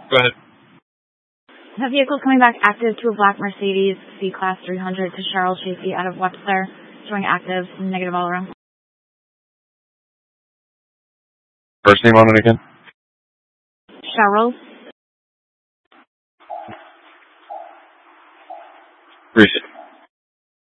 Go ahead. The vehicle coming back active to a black Mercedes C-Class 300 to Cheryl Chafee out of Webster, showing active, negative all around. First name on it again? Cheryl. Recent.